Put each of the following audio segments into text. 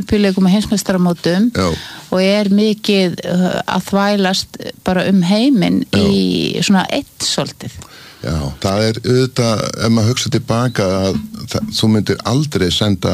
Ólympíuleikum og heimsmeistaramótum og mikið að þvælast bara heiminn í svona eitt svolítið. Já, það auðvitað, ef maður hugsa tilbaka að þú myndir aldrei senda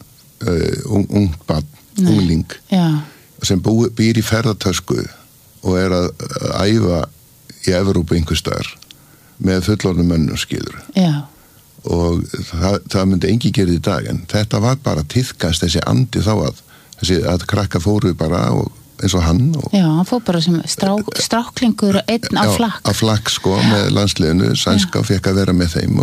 ungt barn, ungling sem býr í ferðatösku og að æfa í Evrópu einhvers staðar með fullorðnum mönnum skilur. Já. Og það myndi engi gera í dag, en þetta var bara tíðkast þessi andi þá að krakka fóru bara og eins og hann. Já, hann fór bara sem stráklingur einn á flakk. Á flakk sko, með landsliðinu, sænska, fekk að vera með þeim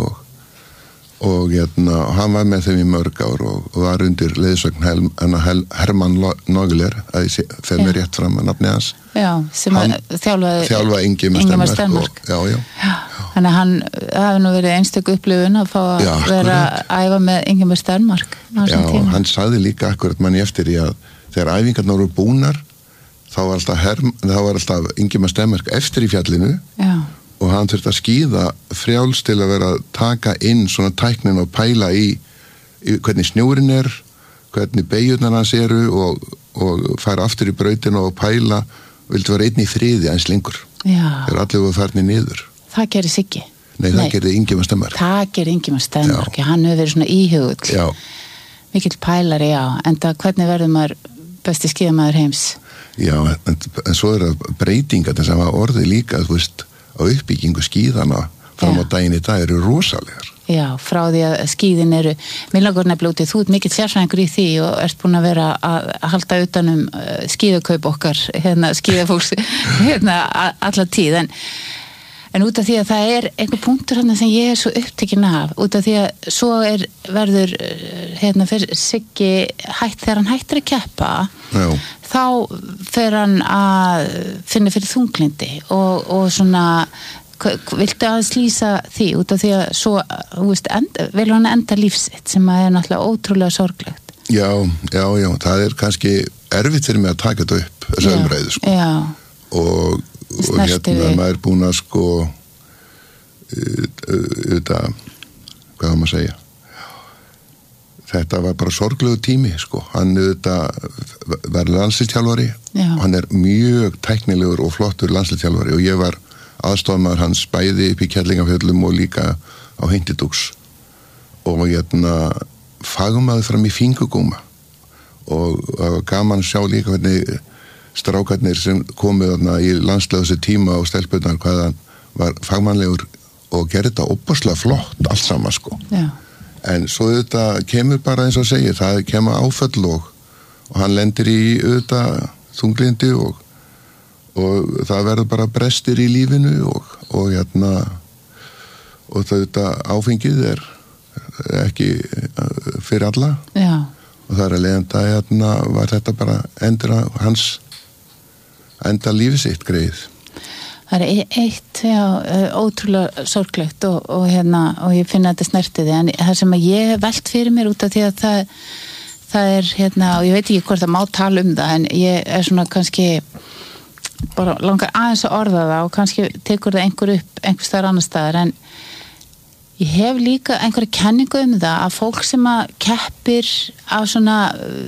og hann var með þeim í mörg ár og var undir leiðsögn Hermann Nogler, að ég fer mér rétt fram að nafni hans. Já, sem þjálfaði Ingimar Stenmark. Já. Þannig að það hefði nú verið einstök upplifun að fá að vera að æfa með Ingimar Stenmark. Já, hann sagði líka akkurat manni eftir í að þegar æfingarnar voru búnar þá var alltaf Ingimar Stenmark eftir í fjallinu og hann þurfti að skíða frjálst til að vera að taka inn svona tæknin og pæla í hvernig snjórinn hvernig beygjurnar hans eru og fara aftur í brautina og pæla og vildi vera einn í friði eins lengur. Þegar allir voru farnir niður. Það gerir Siggi. Nei, það gerir Ingimar Stenmark. Það gerir Ingimar Stenmark, hann hefur verið svona íhugull. Já. Mikill pælari, en hvernig verður maður besti skíðamaður heims? Já, en svo það breytingar þess að hafa orðið líka, þú veist, á uppbyggingu skíðana fram á daginn í dag eru rosalegar. Já, frá því að skíðin eru, mér langar nefnilega út í þú ert mikill sérfræðingur í því og ert búin að vera að halda utanum skíðakaup okkar, skíðafólks, alla tíð, en út af því að það einhver punktur hann sem ég svo upptekin af, út af því að svo verður fyrir Siggi þegar hann hættir að keppa, þá fer hann að finna fyrir þunglindi og svona viltu aðeins lýsa því út af því að svo, vil hann enda lífsitt sem náttúrulega ótrúlega sorglegt. Já, það kannski erfitt fyrir mig að taka þetta upp þessu umræðu sko. Já. Og maður er búin að sko hvað maður segja þetta var bara sorglegu tími sko, hann var landsliðsþjálfari og hann er mjög tæknilegur og flottur landsliðsþjálfari og ég var aðstofamaður hans bæði upp í Kerlingafjöllum og líka á Hengidúks og fagmaður fram í fingugúma og það var gaman að sjá líka hvernig strákarnir sem komu þarna í landsliði þessu tíma og stelpurnar hvað hann var fagmannlegur og gerði þetta óbúslega flott allt saman sko. Já. En svo þetta kemur bara eins og segir, það kemur áföll og hann lendir í þunglindi og það verður bara brestir í lífinu og þetta áfengið ekki fyrir alla. Já. Og það að leiðanda var þetta bara enda lífið sitt greið. Það eitt, ótrúlega sorglegt og ég finna þetta snertið, en það sem að ég velt fyrir mér út af því að það og ég veit ekki hvort það má tala um það, en ég svona kannski bara langar aðeins að orða það og kannski tekur það einhver staðar annar staðar, en ég hef líka einhverja kenningu um það að fólk sem að keppir á svona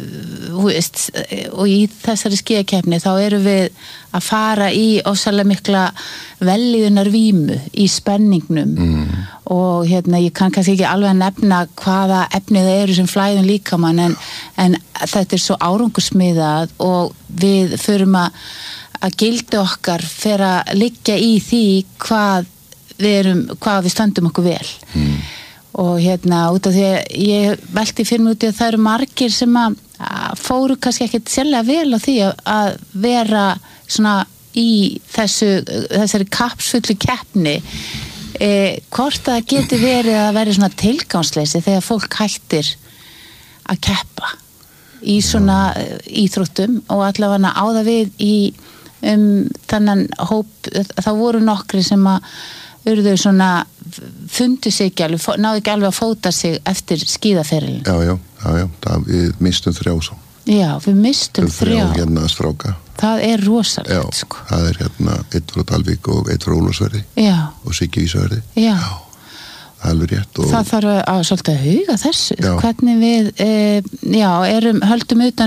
og í þessari skíðakeppni þá eru við að fara í ofsalega mikla vellíðunar vímu í spenningnum og ég kann kannski ekki alveg að nefna hvaða efni það eru sem flæðum líkamann en þetta er svo árangursmiðað og við förum að gildi okkar fer að liggja í því hvað við stöndum okkur vel og út af því að ég velti fyrir mig út í að það eru margir sem að fóru kannski ekkert sérlega vel á því að vera svona í þessari kappsfullu keppni hvort það geti verið að vera svona tilgangsleysi þegar fólk hættir að keppa í svona íþróttum og allavega á það við í þannan hóp, það voru nokkri sem að urðu svona fundu sig ekki alveg, náðu ekki alveg að fóta sig eftir skíðaferilin. Já, við mistum 3 svo. Já, við mistum 3. Stráka. Það er rosalegt sko. Það er 1 frá Dalvík og 1 frá Ólafsverði og Siggi Ísverði. Já. Það er alveg rétt. Það þarf að svolítið að huga þessu. Hvernig við höldum utan